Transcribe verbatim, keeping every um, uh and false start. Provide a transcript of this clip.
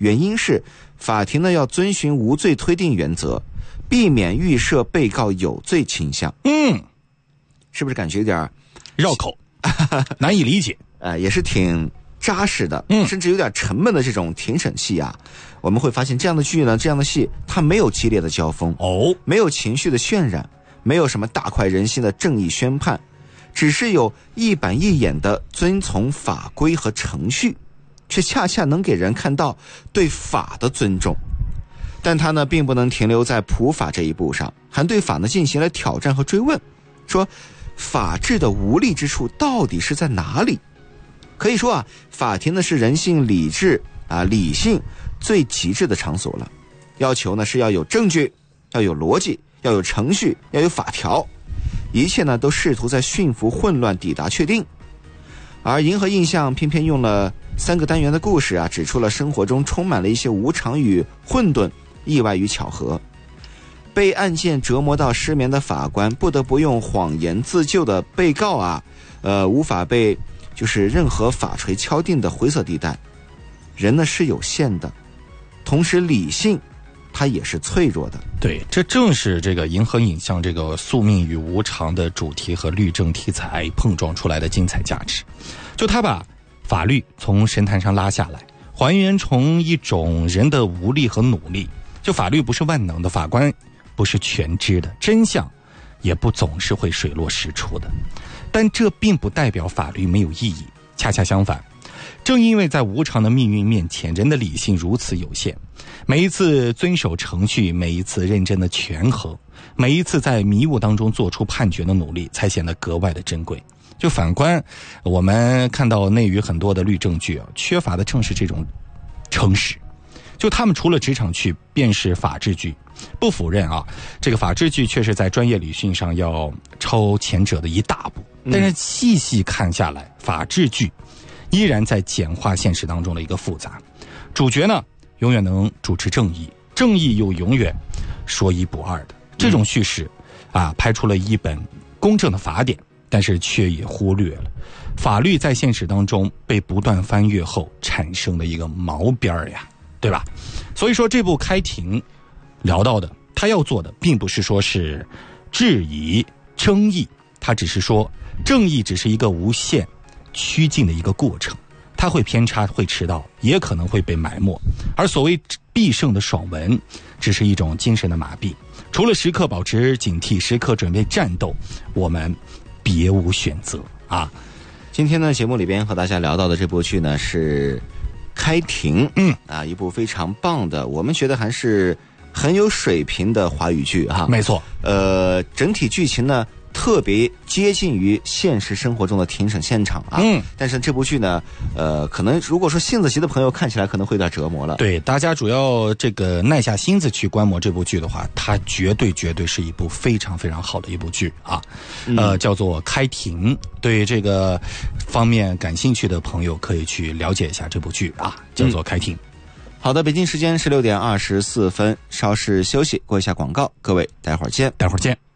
原因是法庭呢要遵循无罪推定原则，避免预设被告有罪倾向。 嗯， 是不是感觉有点绕口，难以理解？ 呃，也是挺扎实的， 嗯， 甚至有点沉闷的这种庭审戏啊。我们会发现这样的剧呢，这样的戏，它没有激烈的交锋， 哦， 没有情绪的渲染，没有什么大快人心的正义宣判，只是有一板一眼的遵从法规和程序，却恰恰能给人看到对法的尊重。但它呢，并不能停留在普法这一步上，还对法呢进行了挑战和追问，说法治的无力之处到底是在哪里？可以说啊，法庭呢是人性理智啊理性最极致的场所了。要求呢是要有证据，要有逻辑，要有程序，要有法条，一切呢都试图在驯服混乱抵达确定。而银河印象偏偏用了三个单元的故事啊，指出了生活中充满了一些无常与混沌，意外与巧合。被案件折磨到失眠的法官不得不用谎言自救的被告啊，呃，无法被就是任何法锤敲定的灰色地带。人呢是有限的，同时理性它也是脆弱的。 对，这正是这个银河影像这个宿命与无常的主题和律政题材碰撞出来的精彩价值。就他把法律从神坛上拉下来，还原成一种人的无力和努力。就法律不是万能的，法官不是全知的，真相也不总是会水落石出的。但这并不代表法律没有意义，恰恰相反，正因为在无常的命运面前，人的理性如此有限，每一次遵守程序，每一次认真的权衡，每一次在迷雾当中做出判决的努力，才显得格外的珍贵。就反观我们看到内娱很多的律政剧啊，缺乏的正是这种诚实。就他们除了职场剧，便是法治剧。不否认啊，这个法治剧确实在专业理性上要超前者的一大步，但是细细看下来，法治剧依然在简化现实当中的一个复杂。主角呢，永远能主持正义，正义又永远说一不二的。这种叙事啊，拍出了一本公正的法典，但是却也忽略了法律在现实当中被不断翻阅后产生的一个毛边呀，对吧？所以说这部开庭聊到的，他要做的并不是说是质疑争议，他只是说正义只是一个无限趋近的一个过程，它会偏差，会迟到，也可能会被埋没。而所谓必胜的爽文，只是一种精神的麻痹。除了时刻保持警惕，时刻准备战斗，我们别无选择啊。 今天呢，节目里边和大家聊到的这部剧呢是《开庭》， 嗯啊，一部非常棒的，我们觉得还是很有水平的华语剧哈。 没错， 呃，整体剧情呢特别接近于现实生活中的庭审现场啊。 嗯， 但是这部剧呢，呃，可能如果说性子急的朋友看起来可能会有点折磨了。 对，大家主要这个耐下心思去观摩这部剧的话，它绝对绝对是一部非常非常好的一部剧啊。 嗯、 呃，叫做《开庭》，对这个方面感兴趣的朋友可以去了解一下这部剧啊，叫做《开庭》。 嗯好的，北京时间十六点二十四分，稍事休息，过一下广告，各位待会儿见， 待会儿见。